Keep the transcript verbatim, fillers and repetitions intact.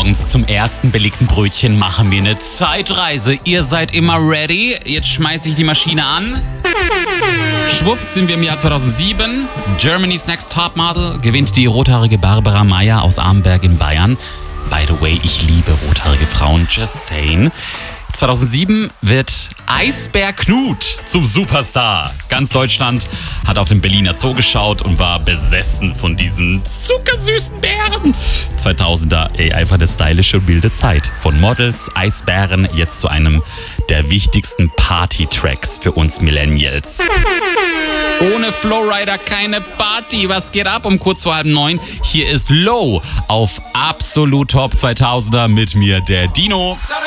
Morgens zum ersten belegten Brötchen machen wir eine Zeitreise. Ihr seid immer ready? Jetzt schmeiße ich die Maschine an. Schwupps sind wir im Jahr zweitausendsieben. Germany's Next Topmodel gewinnt die rothaarige Barbara Meyer aus Amberg in Bayern. By the way, ich liebe rothaarige Frauen, just saying. zweitausendsieben wird Eisbär Knut zum Superstar. Ganz Deutschland hat auf den Berliner Zoo geschaut und war besessen von diesem zuckersüßen Bären. zweitausender, ey, einfach eine stylische und wilde Zeit. Von Models, Eisbären, jetzt zu einem der wichtigsten Party-Tracks für uns Millennials. Ohne Flowrider keine Party. Was geht ab um kurz vor halb neun? Hier ist Low auf Absolut Top zweitausender mit mir, der Dino.